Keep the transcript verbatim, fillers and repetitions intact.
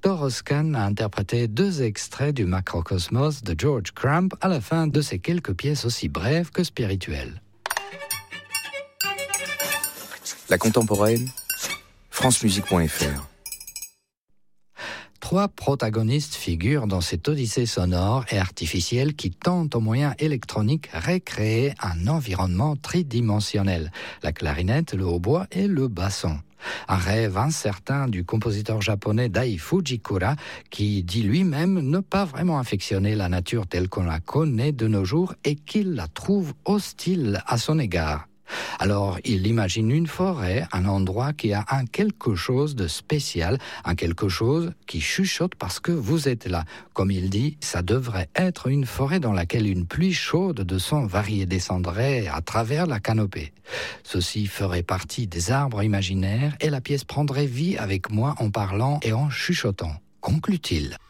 Toroscan a interprété deux extraits du Macrocosmos de George Crumb à la fin de ces quelques pièces aussi brèves que spirituelles. La contemporaine, francemusique point f r. Trois protagonistes figurent dans cette odyssée sonore et artificielle qui tente au moyen électronique recréer un environnement tridimensionnel, la clarinette, le hautbois et le basson. Un rêve incertain du compositeur japonais Dai Fujikura qui dit lui-même ne pas vraiment affectionner la nature telle qu'on la connaît de nos jours et qu'il la trouve hostile à son égard. Alors il imagine une forêt, un endroit qui a un quelque chose de spécial, un quelque chose qui chuchote parce que vous êtes là. Comme il dit, ça devrait être une forêt dans laquelle une pluie chaude de sons variés descendrait à travers la canopée. Ceci ferait partie des arbres imaginaires et la pièce prendrait vie avec moi en parlant et en chuchotant, conclut-il.